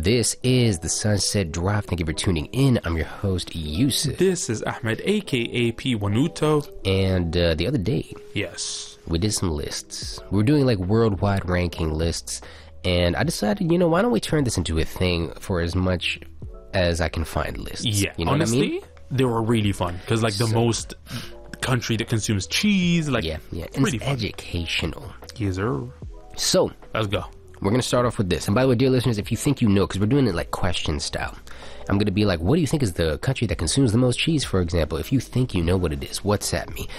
This is the Sunset Drive. Thank you for tuning in. I'm your host, Yusuf. This is Ahmed, aka P. Wanuto. And the other day, Yes. we did some lists. We were doing like worldwide ranking lists. And I decided, why don't we turn this into a thing for as much as I can find lists? Yeah. You know Honestly, what I mean? they were really fun. Because the most country that consumes cheese, Yeah. it's And really it's fun. educational. Yes, sir. So, Let's go. we're going to start off with this. And by the way, dear listeners, if you think you know, because we're doing it like question style, I'm going to be like, what do you think is the country that consumes the most cheese, for example? If you think you know what it is, WhatsApp me,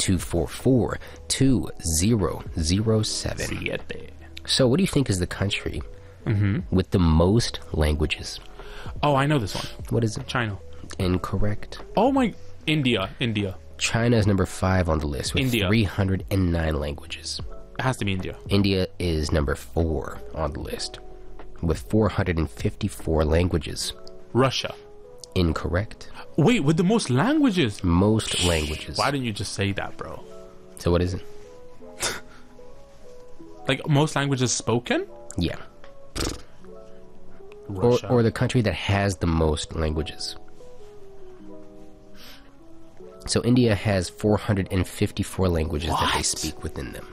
7244-2007. Siete. So what do you think is the country with the most languages? Oh, I know this one. What is it? China. Incorrect. Oh my... India. China is number 5 on the list with India. 309 languages. It has to be India. India is number 4 on the list with 454 languages. Russia. Incorrect. Wait, with the most languages? Most languages. Why didn't you just say that, bro? So what is it? Most languages spoken? Yeah. Russia. Or the country that has the most languages. So India has 454 languages that they What? speak within them.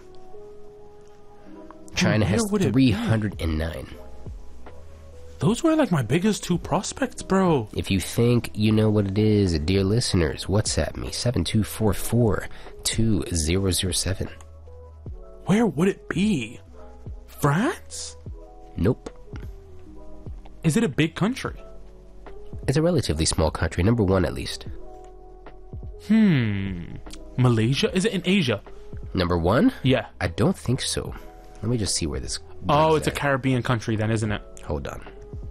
China where has would it be? 309. Those were my biggest 2 prospects, bro. If you think you know what it is, dear listeners, WhatsApp me, 7244-2007. Where would it be? France? Nope. Is it a big country? It's a relatively small country, number 1 at least. Malaysia? Is it in Asia? Number 1? Yeah. I don't think so. Let me just see where this... Oh, is it's a at. Caribbean country then, isn't it? Hold on.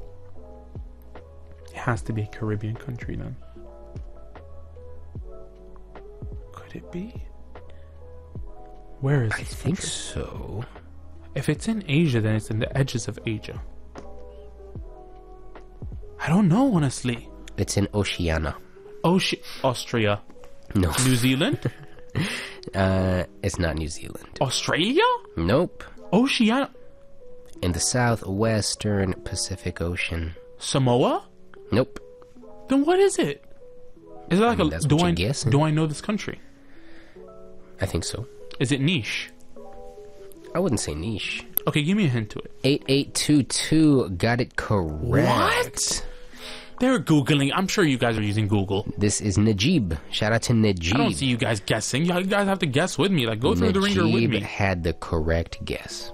It has to be a Caribbean country then. Could it be? Where is I this think country? so. If it's in Asia, then it's in the edges of Asia. I don't know, honestly. It's in Oceania. Austria. No. New Zealand? It's not New Zealand. Australia? Nope. Oceania? In the southwestern Pacific Ocean. Samoa? Nope. Then what is it? Is it like a... that's what you're guessing. Do I know this country? I think so. Is it niche? I wouldn't say niche. Okay, give me a hint to it. 8822 got it correct. What? They're Googling. I'm sure you guys are using Google. This is Najib. Shout out to Najib. I don't see you guys guessing. You guys have to guess with me. Go through the ringer with Najib me. had the correct guess.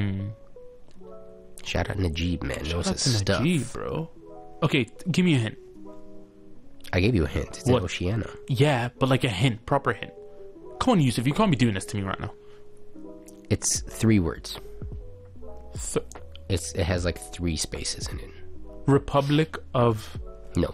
Shout out Najib, man. Knows his That's stuff. Najib, bro. Okay, give me a hint. I gave you a hint. It's What? in Oceania. Yeah, but a hint. Proper hint. Come on, Yusuf. You can't be doing this to me right now. It's 3 words. Th- It has 3 spaces in it. Republic of No.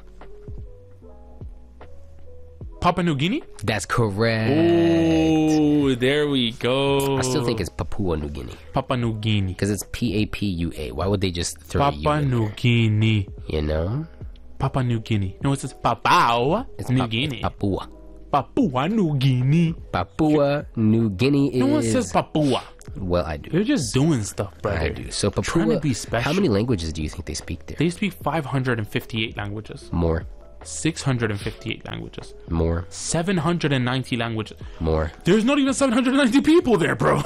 Papua New Guinea? That's correct. Oh, there we go. I still think it's Papua New Guinea. Papua New Guinea. Because it's Papua. Why would they just throw a U Papua in New there? Guinea. You know? Papua New Guinea. No, it says Papua New Guinea. Papua. Papua New Guinea. Papua New Guinea is... No one says Papua. Well, I do. They're just doing stuff, brother. I do. So Papua... Trying to be special. How many languages do you think they speak there? They speak 558 languages. More. 658 languages. More. 790 languages. More. There's not even 790 people there, bro.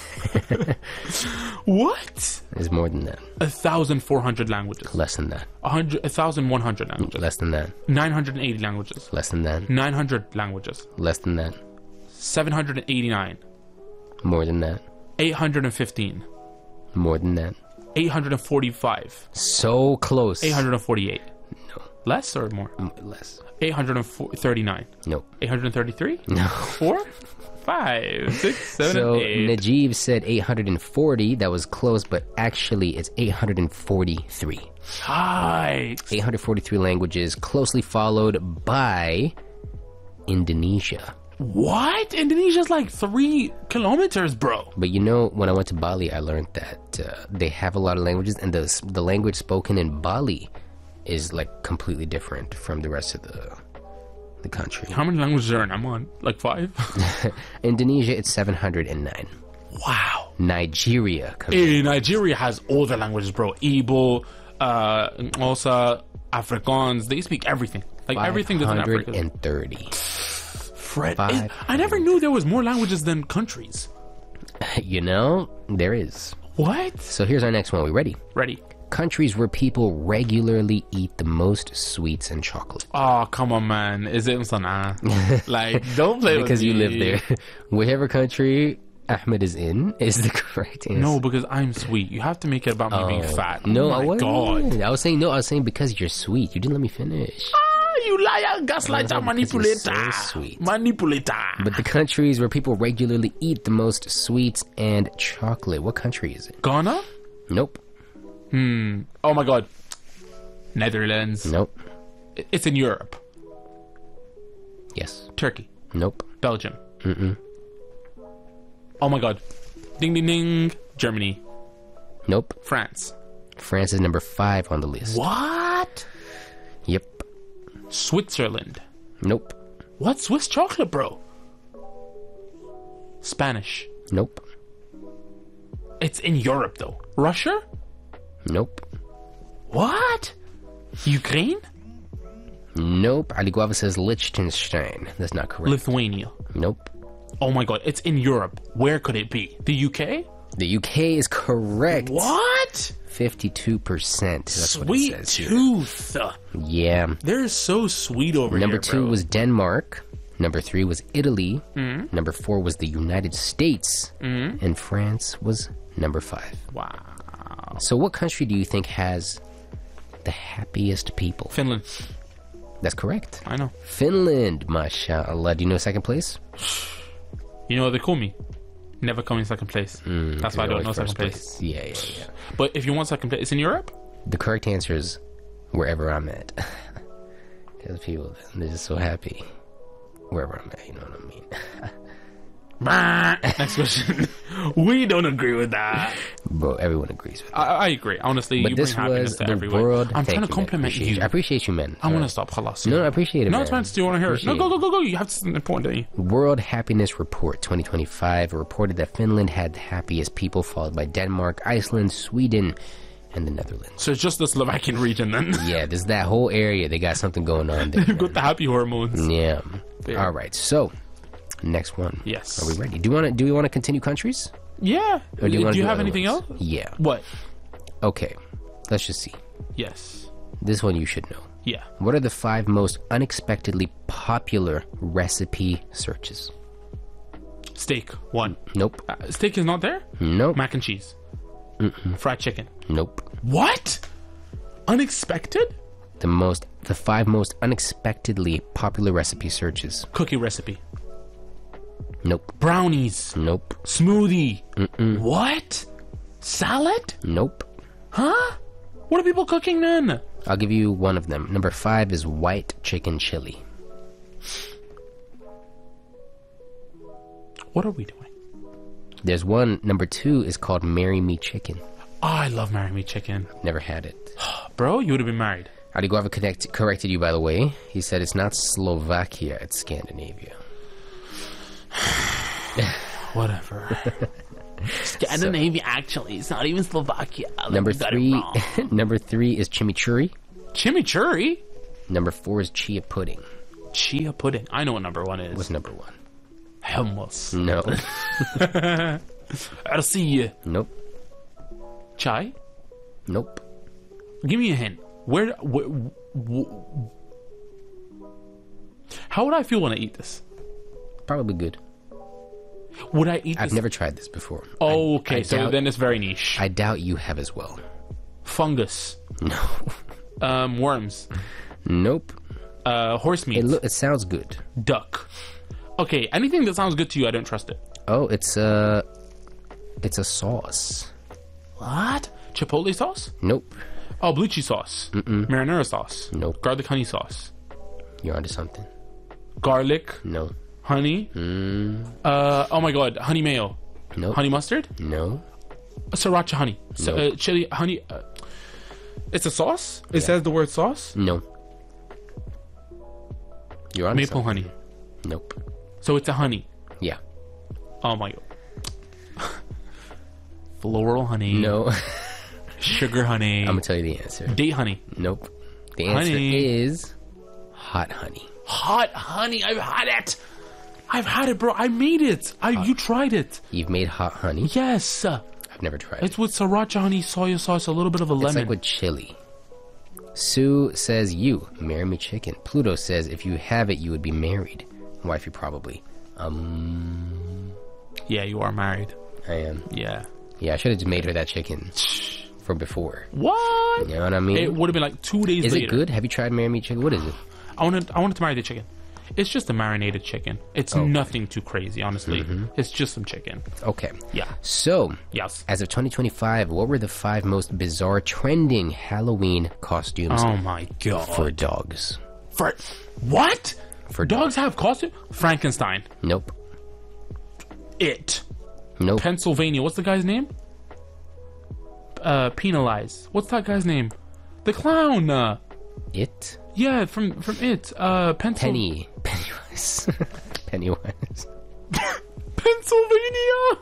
What? There's more than that. 1,400 languages. Less than that. 1,100 languages. Less than that. 980 languages. Less than that. 900 languages. Less than that. 789. More than that. 815. More than that. 845. So close. 848. No. Less or more? Less. 839. Nope. 833? No. 4? 5, 6, 7, So 8. Najib said 840. That was close, but actually it's 843. Right. 843 languages, closely followed by Indonesia. What? Indonesia's 3 kilometers, bro. But when I went to Bali, I learned that they have a lot of languages, and the language spoken in Bali is completely different from the rest of the country. How many languages are in Amman? 5? Indonesia, it's 709. Wow. Nigeria. Hey, Nigeria has all the languages, bro. Igbo, also Afrikaans. They speak everything. Like everything that's in Africa. 530. Fred, I never knew there was more languages than countries. You know, there is. What? So here's our next one. We ready? Ready. Countries where people regularly eat the most sweets and chocolate. Oh, come on, man. Is it Sana? Like, don't play with Because me. you live there. Whichever country Ahmed is in is the correct answer. No, because I'm sweet. You have to make it about me being fat. No, oh I my wasn't. God. I was saying because you're sweet. You didn't let me finish. You liar, gaslighter, manipulator. So sweet. Manipulator. But the countries where people regularly eat the most sweets and chocolate. What country is it? Ghana? Nope. Oh my God. Netherlands. Nope. It's in Europe. Yes. Turkey. Nope. Belgium. Oh my God. Ding, ding, ding. Germany. Nope. France. France is number 5 on the list. What? Yep. Switzerland. Nope. What? Swiss chocolate, bro? Spanish. Nope. It's in Europe, though. Russia? Nope. What? Ukraine? Nope. Ali Guava says Liechtenstein. That's not correct. Lithuania. Nope. Oh my God, it's in Europe. Where could it be? The UK? The UK is correct. What? 52%. That's Sweet what it says here. tooth. Yeah. They're so sweet over Number here, 2 bro. was Denmark. Number 3 was Italy. Number 4 was the United States. And France was number 5. Wow. So what country do you think has the happiest people? Finland. That's correct. I know. Finland, mashallah. Do you know second place? You know what they call me? Never come in second place. That's why I don't know second place. Yeah. But if you want second place, it's in Europe? The correct answer is wherever I'm at. Because people, they're just so happy wherever I'm at, you know what I mean? Next question. We don't agree with that. Bro, everyone agrees with that. I agree. Honestly, But you bring this happiness was to the everyone. world. I'm Thank trying to you, compliment man. you. I appreciate you, man. I want to stop. Halas. No, I appreciate it, No, man. it's fine. Still want to hear it. No, go. You have something important, don't you? World Happiness Report 2025 reported that Finland had the happiest people, followed by Denmark, Iceland, Sweden, and the Netherlands. So it's just the Slovakian region then. Yeah, this that whole area. They got something going on there. You've got the happy hormones. Yeah. Fair. All right. So, next one. Yes. Are we ready? Do we want to continue countries? Yeah. Or Do wanna you have other anything ones? else? Yeah. What? Okay. Let's just see. Yes. This one you should know. Yeah. What are the 5 most unexpectedly popular recipe searches? Steak. 1. Nope. Steak is not there? Nope. Mac and cheese. Fried chicken. Nope. What? Unexpected? The 5 most unexpectedly popular recipe searches. Cookie recipe. Nope. Brownies. Nope. Smoothie. What? Salad? Nope. Huh? What are people cooking then? I'll give you one of them. Number 5 is white chicken chili. What are we doing? There's one. Number 2 is called Marry Me Chicken. Oh, I love Marry Me Chicken. Never had it. Bro, you would have been married. Ali Guava corrected you, by the way. He said it's not Slovakia, it's Scandinavia. Whatever. Scandinavia, actually. It's not even Slovakia. Number 3 is chimichurri. Chimichurri? Number 4 is chia pudding. Chia pudding. I know what number 1 is. What's number 1? Hummus. No. Arsi. Nope. Chai? Nope. Give me a hint. How would I feel when I eat this? Probably good. Would I eat this? I've never tried this before. Oh, okay. I So doubt- then it's very niche. I doubt you have as well. Fungus. No. Worms. Nope. Horse meat. It sounds good. Duck. Okay, anything that sounds good to you, I don't trust it. Oh, it's a sauce. What? Chipotle sauce? Nope. Oh, blue cheese sauce. Marinara sauce. Nope. Garlic honey sauce. You're onto something. Garlic. No. Honey. Oh my god, honey mayo. Nope. Honey mustard. No. Sriracha honey. Nope. Chili honey. It's a sauce? It says the word sauce? No. You're on Maple honey. Nope. So it's a honey. Yeah. Oh my god. Floral honey. No. Sugar honey. I'm gonna tell you the answer. Date honey. Nope. The answer Honey. is hot honey. Hot honey. I've had it. I've had it, bro. I made it. You tried it. You've made hot honey? Yes. I've never tried It's it. with sriracha honey, soy sauce, a little bit of a It's lemon. like with chili. Sue says you marry me chicken. Pluto says if you have it, you would be married. Wifey probably. Yeah, you are married. I am. Yeah. Yeah, I should have just made her that chicken from before. What? You know what I mean? It would have been like 2 days Is later. it good? Have you tried marry me chicken? What is it? I wanted to marry the chicken. It's just a marinated chicken. It's nothing too crazy, honestly. It's just some chicken. Okay. Yeah. So, Yes. as of 2025, what were the 5 most bizarre trending Halloween costumes Oh my god. for dogs? For what? For Dogs have costume? Frankenstein. Nope. It. Nope. Pennsylvania. What's the guy's name? Penalize. What's that guy's name? The clown. It? Yeah, from it. Pennywise. Pennywise. Pennsylvania.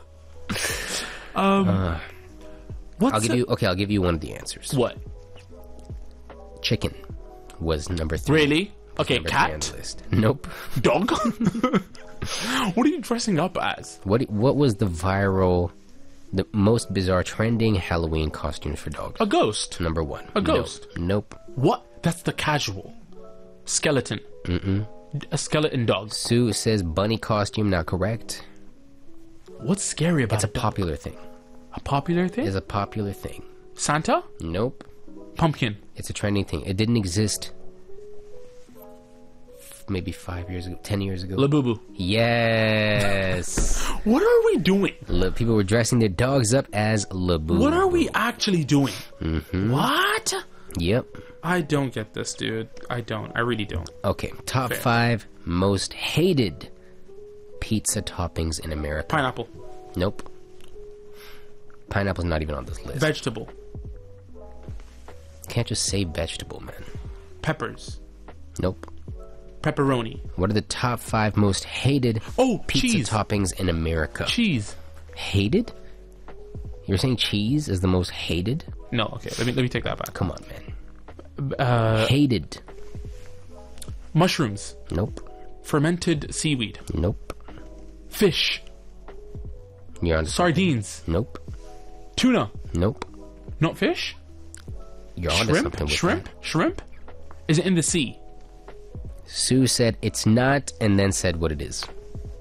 What's I'll give you one of the answers. what? Chicken was number 3. Really? Okay, Number 3 on cat. the list. Nope. Dog. What are you dressing up as? What was the most bizarre trending Halloween costumes for dogs? A ghost. Number 1. A ghost. Nope. What? That's the casual. Skeleton. A skeleton dog. Sue says bunny costume, not correct. What's scary about It's a dog? popular thing. A popular thing? It's a popular thing. Santa? Nope. Pumpkin. It's a trending thing. It didn't exist maybe 5 years ago, 10 years ago. Labubu. Yes. What are we doing? People were dressing their dogs up as Labu. What are we actually doing? What? Yep. I don't get this, dude. I don't. I really don't. Okay. Top Fair. 5 most hated pizza toppings in America. Pineapple. Nope. Pineapple's not even on this list. Vegetable. Can't just say vegetable, man. Peppers. Nope. Pepperoni. What are the top 5 most hated pizza cheese. toppings in America? Cheese. Hated? You're saying cheese is the most hated? No, okay. Let me take that back. Come on, man. Hated. Mushrooms. Nope. Fermented seaweed. Nope. Fish. You're on. Sardines. Nope. Tuna. Nope. Not fish? You're onto Shrimp? something with Shrimp? that. Shrimp? Is it in the sea? Sue said it's not, and then said what it is.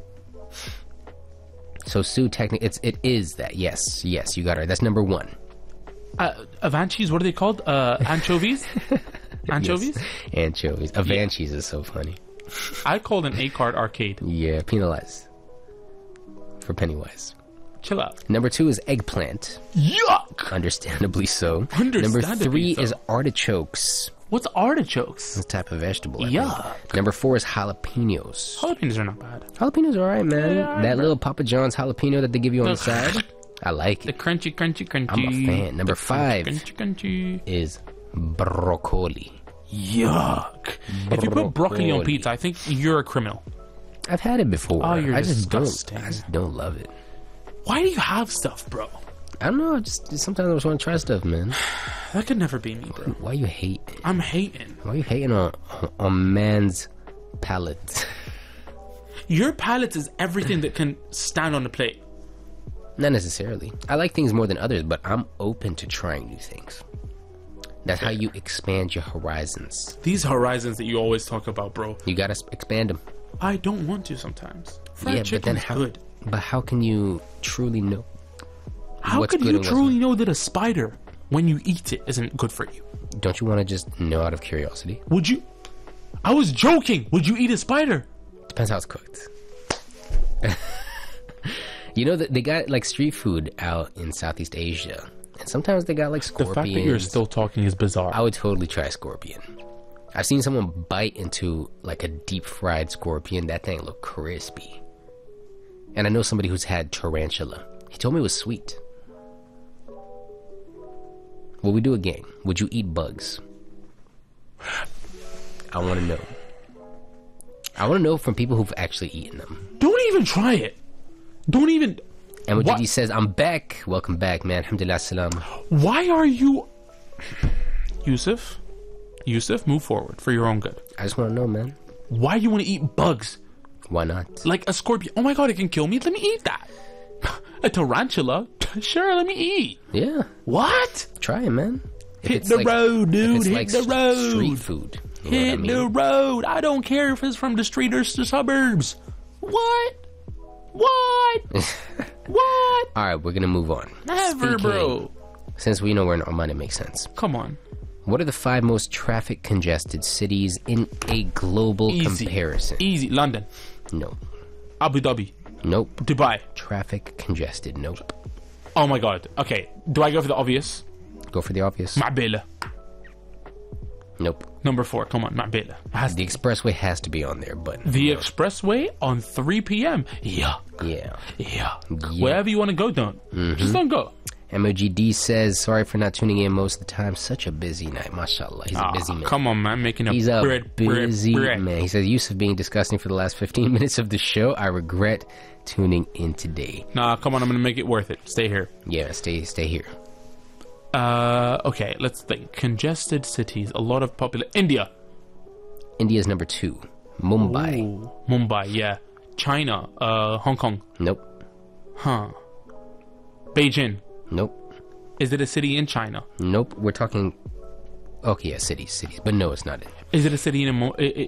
So Sue, technically, it is that. Yes, you got it right. That's number 1. Avanches, what are they called? Anchovies? Anchovies? Yes. Anchovies. Avanches is so funny. I called an 8-card arcade. Yeah, penalized for Pennywise. Chill out. Number 2 is eggplant. Yuck! Understandably so. Number Understandably 3 so. is artichokes. What's artichokes? It's a type of vegetable. I Yuck. think. Number 4 is jalapenos. Jalapenos are not bad. Jalapenos are alright, man. Yeah, That little Papa John's jalapeno that they give you on the side. I like The it. crunchy, crunchy, crunchy. I'm a fan. Number 5 Crunchy, crunchy. is broccoli. Yuck. If you put broccoli on Broccoli. pizza, I think you're a criminal. I've had it before. Oh, you're I just disgusting. don't love it. Why do you have stuff, bro? I don't know. Sometimes I just want to try stuff, man. That could never be me, bro. Why you hate? I'm hating. Why you hating on man's palate? Your palate is everything that can stand on the plate. Not necessarily. I like things more than others, but I'm open to trying new things. That's how you expand your horizons. These horizons that you always talk about, bro. You gotta expand them. I don't want to sometimes. Fried Yeah, but then chicken's how? good. But how can you truly know? How what's could good you and what's truly know that a spider, when you eat it, isn't good for you? Don't you want to just know out of curiosity? Would you? I was joking. Would you eat a spider? Depends how it's cooked. You know that they got like street food out in Southeast Asia, and sometimes they got like The scorpions. fact that you're still talking is bizarre. I would totally try a scorpion. I've seen someone bite into like a deep fried scorpion. That thing looked crispy. And I know somebody who's had tarantula. He told me it was sweet. Will we do a game? Would you eat bugs? I want to know. I want to know from people who've actually eaten them. Don't even try it. Don't even. MOGD says, I'm back. Welcome back, man. Alhamdulillah, salam. Why are you... Yusuf, move forward for your own good. I just want to know, man. Why you want to eat bugs? Why not? Like a scorpion. Oh my god, it can kill me. Let me eat that. A tarantula? Sure, let me eat. Yeah. What? Try it, man. Hit the road, dude. Hit the road. Street food. You know Hit what I mean? the road. I don't care if it's from the street or the suburbs. What? What? What? All right, we're going to move on. Never, bro. Since we know we're in Oman, it makes sense. Come on. What are the 5 most traffic congested cities in a global comparison? Easy. London. No. Abu Dhabi. Nope. Dubai. Traffic congested. Nope. Oh my god. Okay. Do I go for the obvious? Go for the obvious. Ma'bila. Nope. Number 4. Come on. Ma'bila. The expressway has to be on there, but... The expressway on 3 p.m. Yeah. Wherever you want to go, don't. Just don't go. MOGD says, sorry for not tuning in most of the time. Such a busy night. MashaAllah. He's a busy man. Come on, man. Making a He's a busy bread. man. He says, Yusuf being disgusting for the last 15 minutes of the show. I regret tuning in today. Nah, come on. I'm going to make it worth it. Stay here. Yeah, stay here. Okay, let's think. Congested cities. A lot of popular... India. India's number 2. Mumbai. Ooh, Mumbai, yeah. China. Hong Kong. Nope. Huh. Beijing. Nope. Is it a city in China? Nope. We're talking... Okay, yeah, cities. But no, it's not it. Is it a city in...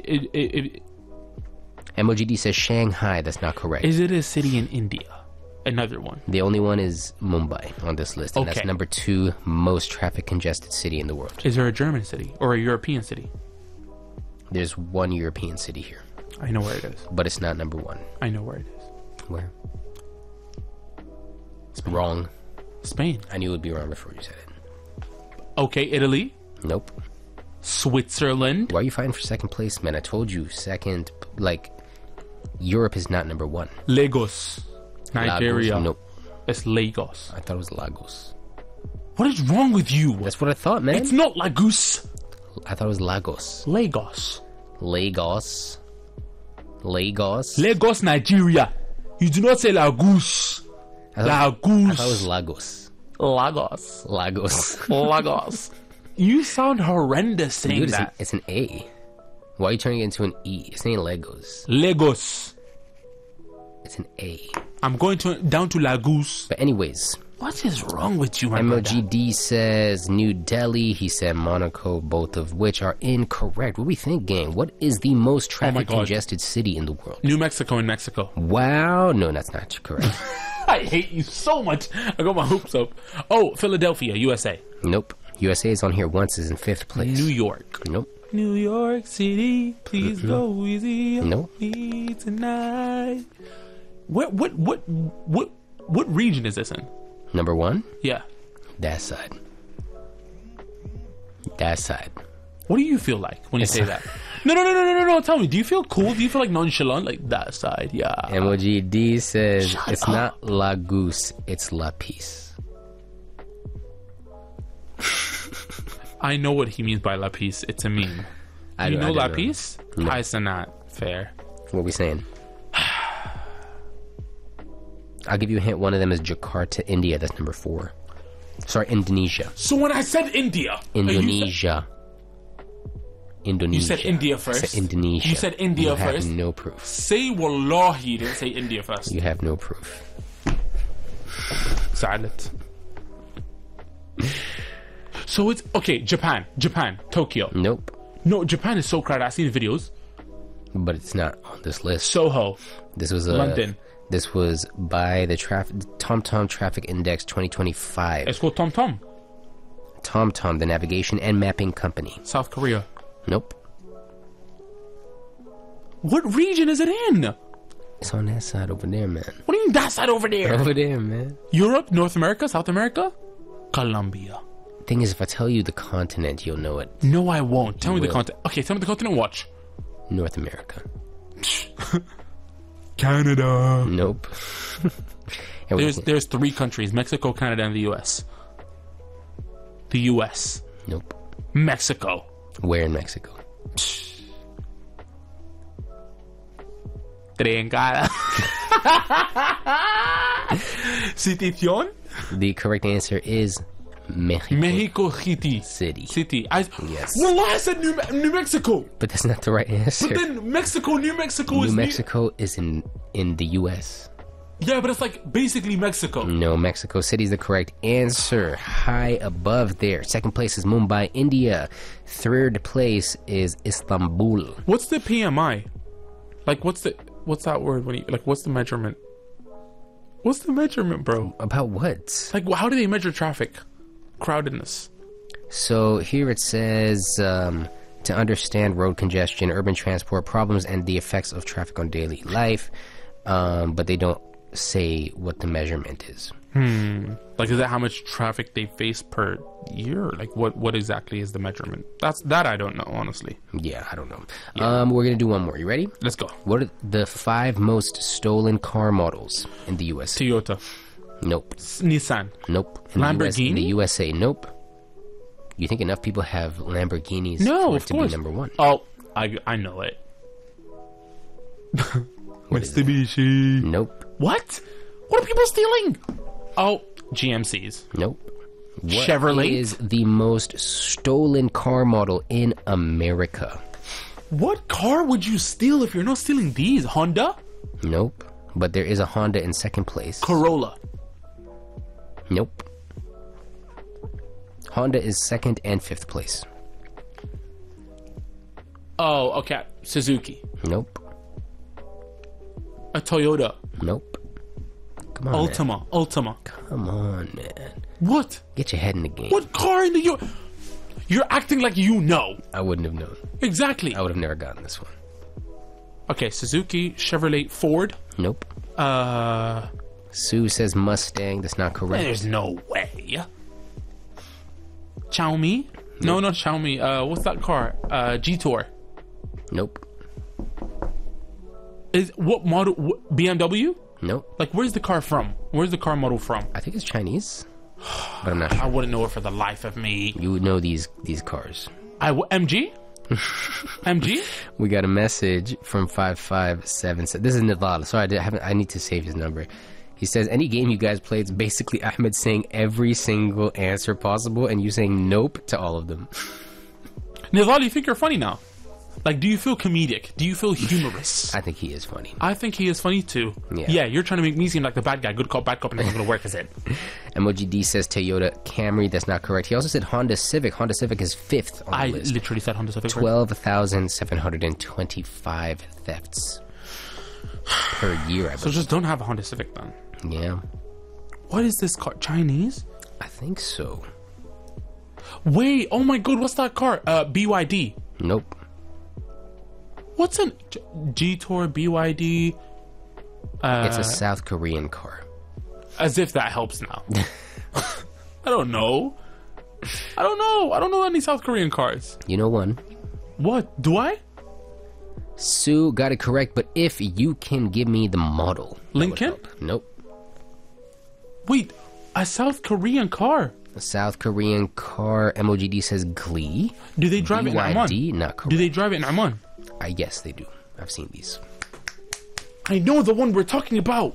MOGD says Shanghai. That's not correct. Is it a city in India? Another one. The only one is Mumbai on this list. And that's number 2 most traffic congested city in the world. Is there a German city? Or a European city? There's one European city here. I know where it is. But it's not number 1. I know where it is. Where? Spain. Wrong. Spain. I knew it would be wrong before you said it. Okay, Italy. Nope. Switzerland. Why are you fighting for second place, man? I told you, second, like, Europe is not number 1. Lagos. Nigeria. Lagos? Nope. It's Lagos. I thought it was Lagos. What is wrong with you? That's what I thought, man. It's not Lagos. I thought it was Lagos. Lagos. Lagos. Lagos. Lagos, Nigeria. You do not say Lagos. I thought it was Lagos. Lagos. Lagos. Lagos. You sound horrendous saying Dude, that. It's an A. Why are you turning it into an E? It's saying Legos. Lagos. It's an A. I'm going down to Lagos. But anyways. What is wrong with you, my brother? MOGD says New Delhi. He said Monaco, both of which are incorrect. What do we think, gang? What is the most traffic congested city in the world? New Mexico in Mexico. Wow. No, that's not correct. I hate you so much. I got my hopes up. Oh, Philadelphia, USA. Nope. USA is on here once, is in 5th place. New York. Nope. New York City, please go easy on Nope. me tonight. What region is this in? Number 1? Yeah. That side. That side. What do you feel like when you say that? No. Tell me. Do you feel cool? Do you feel like nonchalant? Like that side? Yeah. MOGD says Shut it's up. not La Goose, it's La Peace. I know what he means by La Peace. It's a meme. You know La Peace? No. It's not fair. What are we saying? I'll give you a hint. One of them is Jakarta, India. That's number 4. Sorry, Indonesia. So when I said India, Indonesia. Indonesia. You said India first. I said Indonesia. You said India you first. Have no proof. Say Wallahi, you didn't say India first. You have no proof. Silent. So it's okay. Japan, Tokyo. Nope. No, Japan is so crowded. I've seen videos. But it's not on this list. Soho. This was London. This was by the TomTom Traffic Index 2025. It's called TomTom. TomTom, the navigation and mapping company. South Korea. Nope. What region is it in? It's on that side over there, man. What do you mean that side over there? Over there, man. Europe, North America, South America? Colombia. Thing is, if I tell you the continent, you'll know it. No, I won't. Tell me the will. continent. Okay, tell me the continent. Watch. North America. Canada. Nope. There's 3 countries: Mexico, Canada, and the U.S. The U.S. Nope. Mexico. Where in Mexico? Trincada. Citición? The correct answer is Mexico, Mexico City. City. Yes. Well, I said New Mexico. But that's not the right answer. But then New Mexico New is Mexico is in the U.S. Yeah, but it's like basically Mexico. No, Mexico City is the correct answer. High above there. Second place is Mumbai, India. Third place is Istanbul. What's the PMI? Like, what's that word when you, like, what's the measurement? What's the measurement, bro? About what? Like, how do they measure traffic? Crowdedness. So here it says to understand road congestion, urban transport problems, and the effects of traffic on daily life. But they don't say what the measurement is. Like, is that how much traffic they face per year? Like, what exactly is the measurement? That I don't know, honestly. Yeah, I don't know. Yeah. We're gonna do one more. You ready? Let's go. What are the 5 most stolen car models in the US? Toyota. Nope. Nissan. Nope. Lamborghini? In the USA, nope. You think enough people have Lamborghinis No, for it of to course. be number 1? Oh, I know it. What is it? Mitsubishi. Nope. What? What are people stealing? Oh, GMCs. Nope. What Chevrolet? is the most stolen car model in America? What car would you steal if you're not stealing these? Honda? Nope. But there is a Honda in second place. Corolla. Nope. Honda is second and fifth place. Oh, okay. Suzuki. Nope. A Toyota. Nope. Come on, man. Ultima. Come on, man. What? Get your head in the game. What car in the You're acting like you know. I wouldn't have known. Exactly. I would have never gotten this one. Okay, Suzuki, Chevrolet, Ford. Nope. Uh, Sue says Mustang. That's not correct. There's no way. Xiaomi? No, not Xiaomi. What's that car? G-Tour. Nope. What model? BMW? Nope. Like, where's the car from? Where's the car model from? I think it's Chinese, but I'm not I sure. wouldn't know it for the life of me. You would know these cars. MG? MG? We got a message from 557. This is Naval. Sorry, I need to save his number. He says, any game you guys play, it's basically Ahmed saying every single answer possible and you saying nope to all of them. Nidal, you think you're funny now? Like, do you feel comedic? Do you feel humorous? I think he is funny. I think he is funny too. Yeah, you're trying to make me seem like the bad guy. Good cop, bad cop, and it's not going to work, is it? Emoji D says Toyota Camry. That's not correct. He also said Honda Civic. Honda Civic is fifth on the list. I literally said Honda Civic. 12,725 thefts per year, I So believe. just don't have a Honda Civic then. Yeah, What is this car? Chinese? I think so. Wait, oh my god, what's that car? BYD. Nope. What's an G-Tour, BYD? It's a South Korean car. As if that helps now. I don't know. I don't know any South Korean cars. You know one. What? Do I? Sue got it correct, but if you can give me the model. that would Lincoln? help. Nope. Wait, a South Korean car? A South Korean car. MOGD says Glee. Do they drive it in Amman? BYD, not correct. Do they drive it in Amman? Yes, they do. I've seen these. I know the one we're talking about.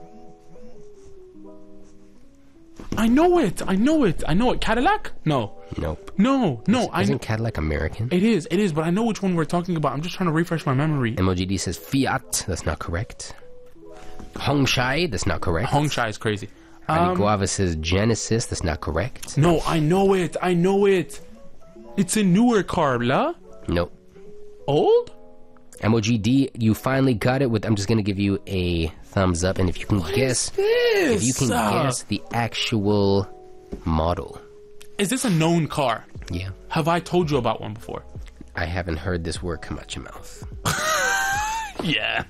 I know it. Cadillac? No. Nope. No. Isn't Cadillac American? It is, but I know which one we're talking about. I'm just trying to refresh my memory. MOGD says Fiat. That's not correct. Hongshai. That's not correct. Hongshai is crazy. Ali Guava says Genesis. That's not correct. No, I know it. It's a newer car, la? Nope. Old? MOGD, you finally got it with. I'm just gonna give you a thumbs up, and if you can guess the actual model. Is this a known car? Yeah. Have I told you about one before? I haven't heard this word come out your mouth. Yeah.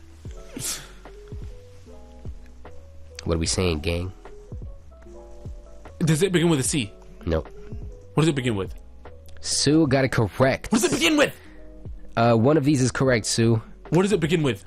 What are we saying, gang? Does it begin with a C? Nope. What does it begin with? Sue got it correct. What does it begin with? One of these is correct, Sue. What does it begin with?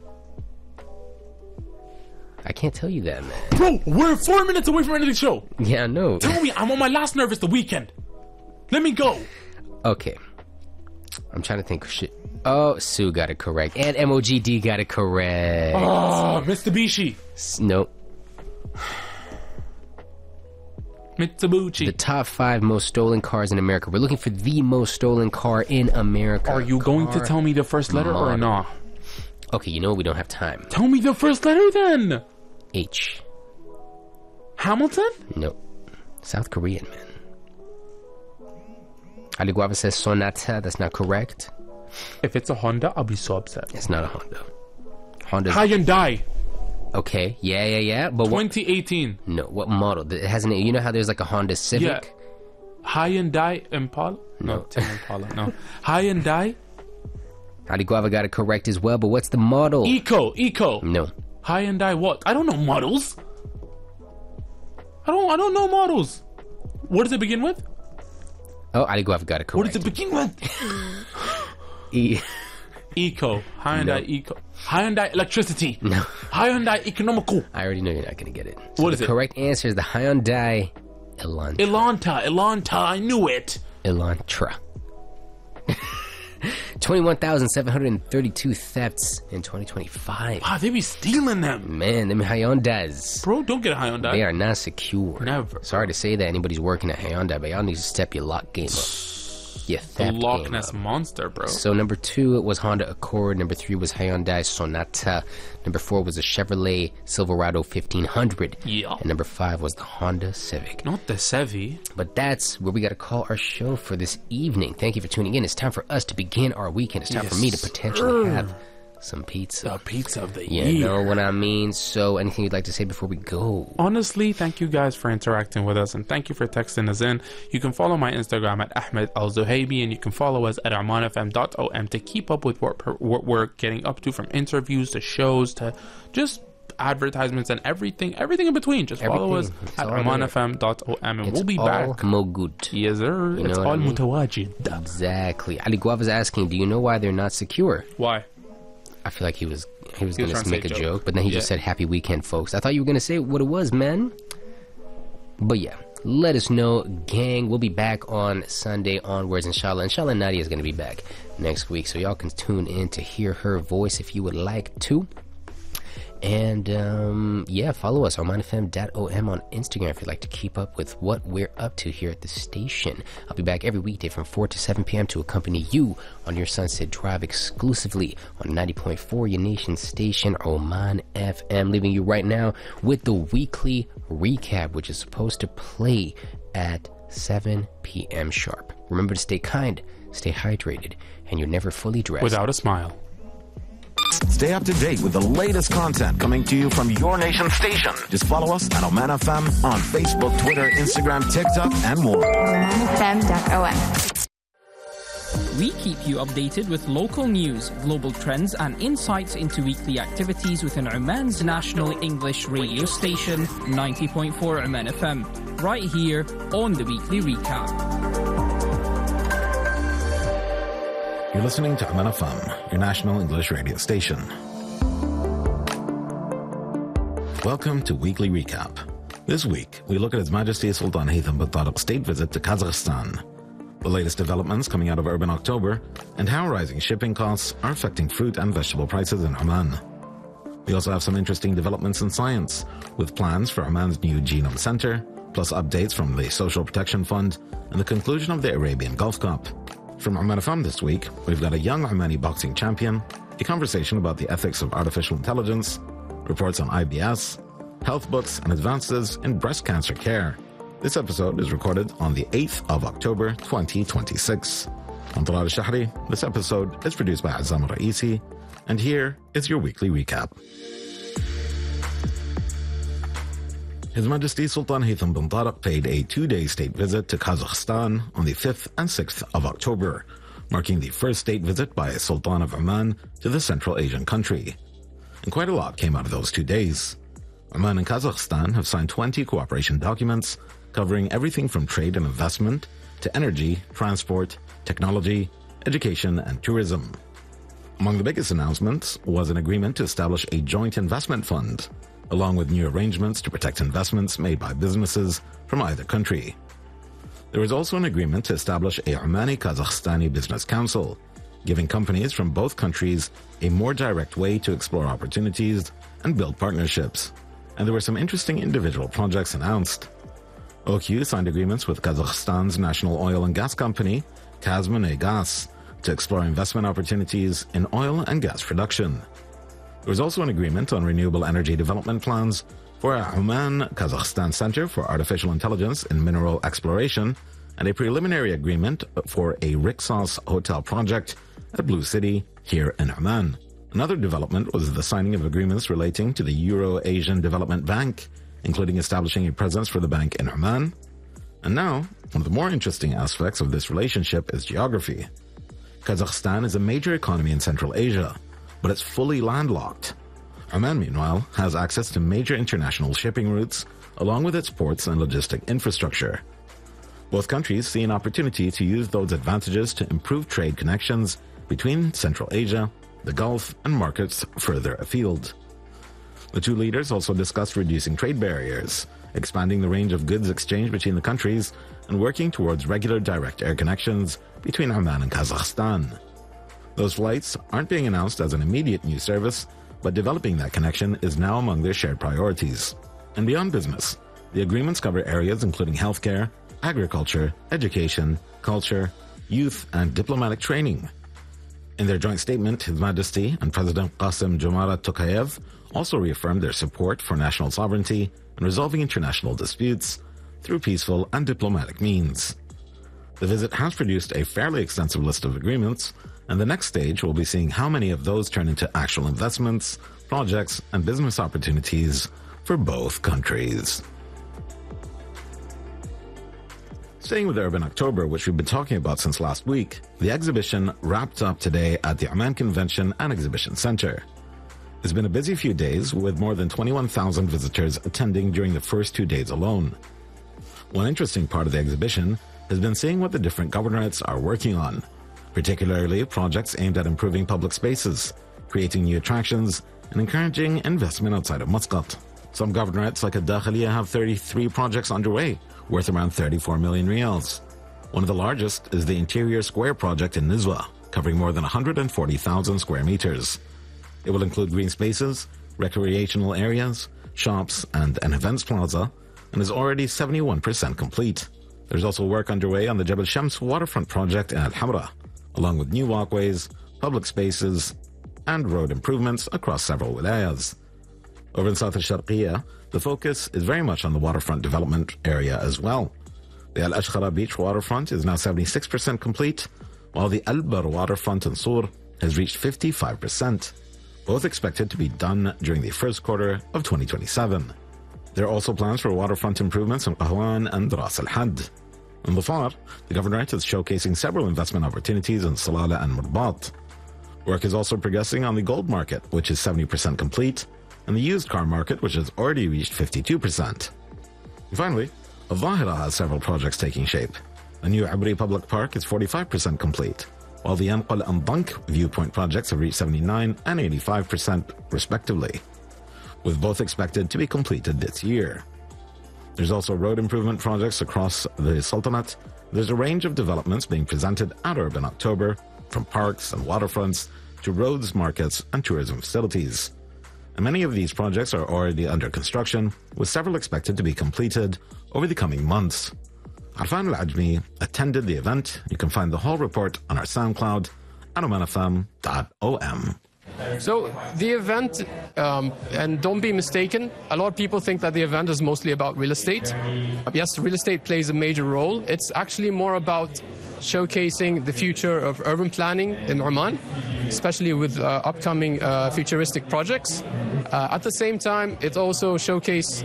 I can't tell you that, man. Bro, we're 4 minutes away from ending the show. Yeah, I know. Tell me, I'm on my last nerve. It's the weekend. Let me go. Okay. I'm trying to think of shit. Oh, Sue got it correct. And MOGD got it correct. Oh, Mitsubishi. Nope. Mitsubishi. The top 5 most stolen cars in America. We're looking for the most stolen car in America. Are you going to tell me the first letter or not? Okay, you know what? We don't have time. Tell me the first letter then. H. Hamilton? No. South Korean, man. Ali Guava says Sonata. That's not correct. If it's a Honda, I'll be so upset. It's not a Honda. Honda's... Hyundai. Okay, yeah. But 2018. No, what model? It has an... You know how there's like a Honda Civic? Yeah. Hyundai Impala? No. Tim Impala. No. Hyundai? Ali Guava got it correct as well, but what's the model? Eco. No. Hyundai what? I don't know models. I don't know models. What does it begin with? Oh, Ali Guava got it correct. What does it begin with? Eco. Hyundai No. Eco. Hyundai Electricity. No. Hyundai Economical. I already know you're not going to get it. So What is the it? correct answer is the Hyundai Elantra. Elanta. I knew it. Elantra. 21,732 thefts in 2025. Wow, they be stealing them. Man, them Hyundais. Bro, don't get a Hyundai. They are not secure. Never. Sorry to say that anybody's working at Hyundai, but y'all need to step your lock game up. Your The theft Loch game Ness up. Monster, bro. So number 2 was Honda Accord. Number 3 was Hyundai Sonata. Number 4 was a Chevrolet Silverado 1500. Yeah. And number 5 was the Honda Civic. Not the Sevi. But that's where we got to call our show for this evening. Thank you for tuning in. It's time for us to begin our weekend. It's time for me to potentially have some pizza. The pizza of the You year. know what I mean? So anything you'd like to say before we go? Honestly, thank you guys for interacting with us and thank you for texting us in. You can follow my Instagram at Ahmed Al Zuhaibi and you can follow us at omanfm.om to keep up with what we're getting up to, from interviews to shows to just advertisements and everything in between. Just follow us Everything. It's at all there. omanfm.om and we'll be all back. Mogut. Yes, sir. You It's know what all I mean? mutawajid. Exactly. Ali Guava's asking, do you know why they're not secure? Why? I feel like he was going trying to to make say a a joke, joke. but then he just Yeah. said happy weekend, folks. I thought you were going to say what it was, man. But yeah, let us know, gang. We'll be back on Sunday onwards, inshallah. Inshallah, Nadia is going to be back next week, so y'all can tune in to hear her voice if you would like to. And yeah, follow us on omanfm.om on Instagram if you'd like to keep up with what we're up to here at the station. I'll be back every weekday from 4 to 7 p.m. to accompany you on your Sunset Drive exclusively on 90.4, your nation station, Oman FM. Leaving you right now with the weekly recap, which is supposed to play at 7 p.m. sharp. Remember to stay kind, stay hydrated, and you're never fully dressed Without a smile. Stay up to date with the latest content coming to you from your nation station. Just follow us at Oman FM on Facebook, Twitter, Instagram, TikTok, and more. omanfm.om. We keep you updated with local news, global trends, and insights into weekly activities within Oman's national English radio station, 90.4 Oman FM, right here on the Weekly Recap. You're listening to Oman FM, your national English radio station. Welcome to Weekly Recap. This week, we look at His Majesty Sultan Haitham bin Tariq's state visit to Kazakhstan, the latest developments coming out of Urban October, and how rising shipping costs are affecting fruit and vegetable prices in Oman. We also have some interesting developments in science, with plans for Oman's new Genome Center, plus updates from the Social Protection Fund, and the conclusion of the Arabian Gulf Cup. From Oman FM this week, we've got a young Omani boxing champion, a conversation about the ethics of artificial intelligence, reports on IBS, health books, and advances in breast cancer care. This episode is recorded on the 8th of October, 2026. I'm Talal Shahri. This episode is produced by Azam Raisi, and here is your weekly recap. His Majesty Sultan Haitham bin Tariq paid a 2-day state visit to Kazakhstan on the 5th and 6th of October, marking the first state visit by a Sultan of Oman to the Central Asian country. And quite a lot came out of those 2 days. Oman and Kazakhstan have signed 20 cooperation documents covering everything from trade and investment to energy, transport, technology, education, and tourism. Among the biggest announcements was an agreement to establish a joint investment fund, along with new arrangements to protect investments made by businesses from either country. There was also an agreement to establish a Omani-Kazakhstani Business Council, giving companies from both countries a more direct way to explore opportunities and build partnerships. And there were some interesting individual projects announced. OQ signed agreements with Kazakhstan's national oil and gas company, Kazmunaygaz, to explore investment opportunities in oil and gas production. There was also an agreement on renewable energy development plans for a Oman-Kazakhstan Center for Artificial Intelligence in Mineral Exploration and a preliminary agreement for a Rixos hotel project at Blue City here in Oman. Another development was the signing of agreements relating to the Euro-Asian Development Bank, including establishing a presence for the bank in Oman. And now, one of the more interesting aspects of this relationship is geography. Kazakhstan is a major economy in Central Asia, but it's fully landlocked. Oman, meanwhile, has access to major international shipping routes, along with its ports and logistic infrastructure. Both countries see an opportunity to use those advantages to improve trade connections between Central Asia, the Gulf, and markets further afield. The two leaders also discussed reducing trade barriers, expanding the range of goods exchanged between the countries, and working towards regular direct air connections between Oman and Kazakhstan. Those flights aren't being announced as an immediate new service, but developing that connection is now among their shared priorities. And beyond business, the agreements cover areas including healthcare, agriculture, education, culture, youth, and diplomatic training. In their joint statement, His Majesty and President Qasim-Jomart Tokayev also reaffirmed their support for national sovereignty and resolving international disputes through peaceful and diplomatic means. The visit has produced a fairly extensive list of agreements, and the next stage will be seeing how many of those turn into actual investments, projects, and business opportunities for both countries. Staying with Urban October, which we've been talking about since last week, the exhibition wrapped up today at the Oman Convention and Exhibition Center. It's been a busy few days, with more than 21,000 visitors attending during the first 2 days alone. One interesting part of the exhibition has been seeing what the different governorates are working on, particularly projects aimed at improving public spaces, creating new attractions, and encouraging investment outside of Muscat. Some governorates like Ad-Dakhiliya have 33 projects underway, worth around 34 million riyals. One of the largest is the Interior Square project in Nizwa, covering more than 140,000 square meters. It will include green spaces, recreational areas, shops, and an events plaza, and is already 71% complete. There's also work underway on the Jebel Shams waterfront project in Al-Hamra, along with new walkways, public spaces, and road improvements across several wilayas. Over in South al-Sharqiyya, the focus is very much on the waterfront development area as well. The Al-Ashkhara Beach waterfront is now 76% complete, while the Al-Bar waterfront in Sur has reached 55%, both expected to be done during the first quarter of 2027. There are also plans for waterfront improvements in Qahwan and Ras Al-Had. In Dhafar, the governorate is showcasing several investment opportunities in Salalah and Murbat. Work is also progressing on the gold market, which is 70% complete, and the used car market, which has already reached 52%. And finally, Al-Zahira has several projects taking shape. The new Abri Public Park is 45% complete, while the Anqal and Dank viewpoint projects have reached 79% and 85% respectively, with both expected to be completed this year. There's also road improvement projects across the Sultanate. There's a range of developments being presented at Urban October, from parks and waterfronts to roads, markets, and tourism facilities. And many of these projects are already under construction, with several expected to be completed over the coming months. Arfan Al-Ajmi attended the event. You can find the whole report on our SoundCloud at omanfm.om. So the event, and don't be mistaken, a lot of people think that the event is mostly about real estate. Yes, real estate plays a major role. It's actually more about showcasing the future of urban planning in Oman, especially with upcoming futuristic projects. At the same time, it also showcases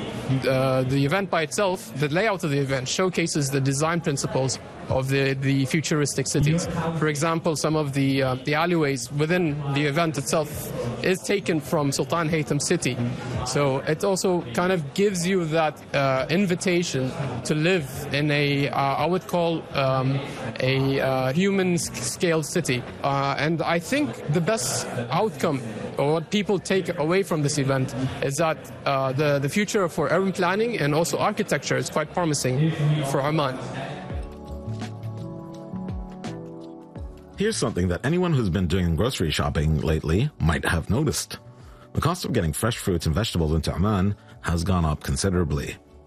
the event by itself. The layout of the event showcases the design principles of the futuristic cities. For example, some of the alleyways within the event itself is taken from Sultan Haytham City. So it also kind of gives you that invitation to live in a, I would call a human scale city. And I think the best outcome, or what people take away from this event, is that the future for urban planning and also architecture is quite promising for Oman. Here's something that anyone who's been doing grocery shopping lately might have noticed. The cost of getting fresh fruits and vegetables into Oman has gone up considerably.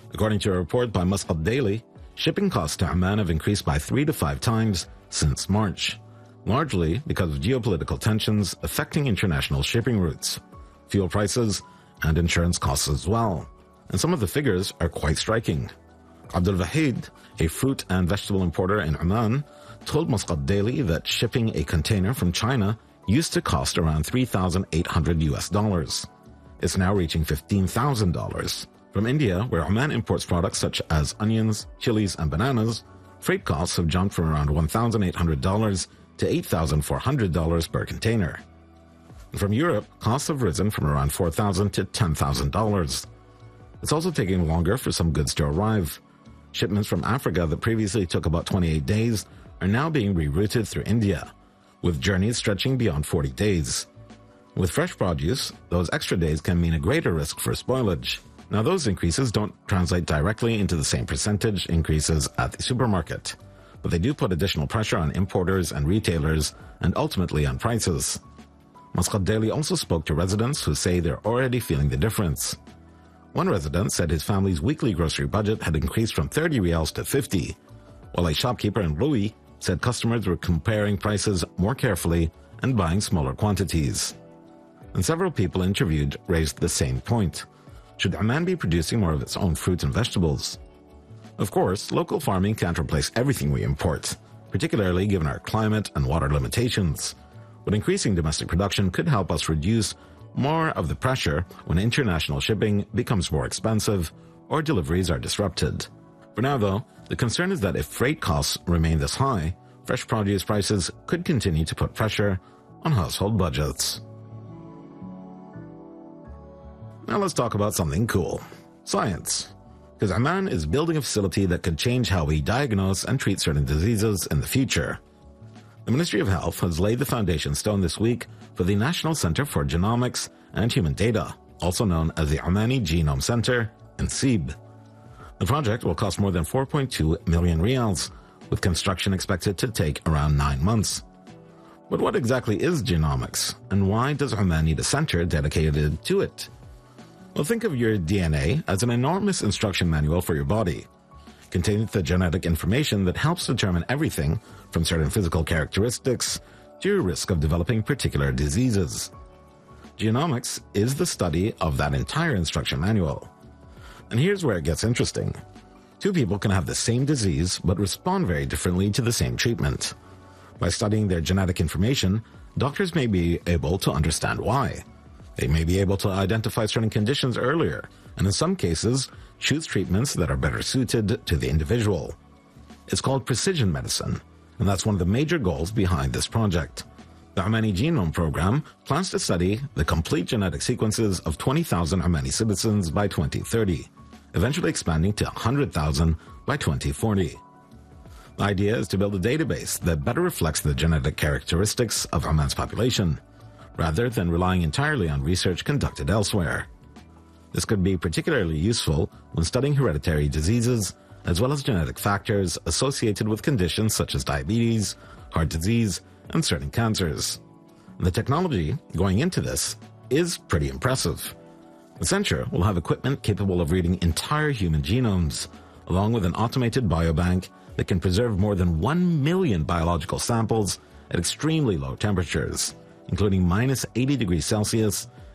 According to a report by Muscat Daily, shipping costs to Oman have increased by 3 to 5 times since March, largely because of geopolitical tensions affecting international shipping routes, fuel prices, and insurance costs as well. And some of the figures are quite striking. Abdul Wahid, a fruit and vegetable importer in Oman, told Muscat Daily that shipping a container from China used to cost around $3,800. It's now reaching $15,000. From India, where Oman imports products such as onions, chilies, and bananas, freight costs have jumped from around $1,800 to $8,400 per container. From Europe, costs have risen from around $4,000 to $10,000. It's also taking longer for some goods to arrive. Shipments from Africa that previously took about 28 days are now being rerouted through India, with journeys stretching beyond 40 days. With fresh produce, those extra days can mean a greater risk for spoilage. Now, those increases don't translate directly into the same percentage increases at the supermarket, but they do put additional pressure on importers and retailers and ultimately on prices. Muscat Daily also spoke to residents who say they're already feeling the difference. One resident said his family's weekly grocery budget had increased from 30 riyals to 50, while a shopkeeper in Louis said customers were comparing prices more carefully and buying smaller quantities. And several people interviewed raised the same point. Should Oman be producing more of its own fruits and vegetables? Of course, local farming can't replace everything we import, particularly given our climate and water limitations. But increasing domestic production could help us reduce more of the pressure when international shipping becomes more expensive or deliveries are disrupted. For now, though, the concern is that if freight costs remain this high, fresh produce prices could continue to put pressure on household budgets. Now let's talk about something cool. Science. Because Oman is building a facility that could change how we diagnose and treat certain diseases in the future. The Ministry of Health has laid the foundation stone this week for the National Center for Genomics and Human Data, also known as the Omani Genome Center, NCEB. The project will cost more than 4.2 million riyals, with construction expected to take around 9 months. But what exactly is genomics, and why does Oman need a center dedicated to it? Well, think of your DNA as an enormous instruction manual for your body, containing the genetic information that helps determine everything from certain physical characteristics to your risk of developing particular diseases. Genomics is the study of that entire instruction manual. And here's where it gets interesting. 2 people can have the same disease but respond very differently to the same treatment. By studying their genetic information, doctors may be able to understand why. They may be able to identify certain conditions earlier, and in some cases, choose treatments that are better suited to the individual. It's called precision medicine, and that's one of the major goals behind this project. The Omani Genome Program plans to study the complete genetic sequences of 20,000 Omani citizens by 2030, eventually expanding to 100,000 by 2040. The idea is to build a database that better reflects the genetic characteristics of Oman's population, rather than relying entirely on research conducted elsewhere. This could be particularly useful when studying hereditary diseases, as well as genetic factors associated with conditions such as diabetes, heart disease, and certain cancers. The technology going into this is pretty impressive. The center will have equipment capable of reading entire human genomes, along with an automated biobank that can preserve more than 1 million biological samples at extremely low temperatures, including minus 80 degrees Celsius